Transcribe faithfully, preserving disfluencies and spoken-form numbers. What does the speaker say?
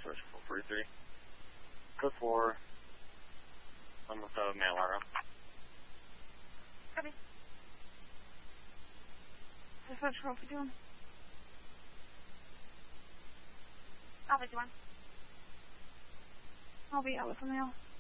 Switch four forty-three. Code four. I'm with uh, Manalaro. Copy. This switch four fifty-one. I'll fifty-one. I'll be out with the mail.